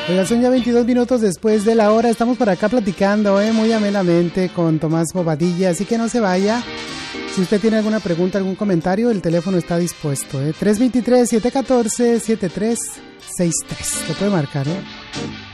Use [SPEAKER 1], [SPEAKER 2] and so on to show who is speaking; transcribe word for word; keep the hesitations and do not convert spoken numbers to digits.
[SPEAKER 1] Oiga, son ya veintidós minutos después de la hora. Estamos por acá platicando, ¿eh? Muy amenamente con Tomás Bobadilla, así que no se vaya. Si usted tiene alguna pregunta, algún comentario, el teléfono está dispuesto, ¿eh? tres dos tres, siete uno cuatro, siete tres seis tres. Lo puede marcar, ¿eh?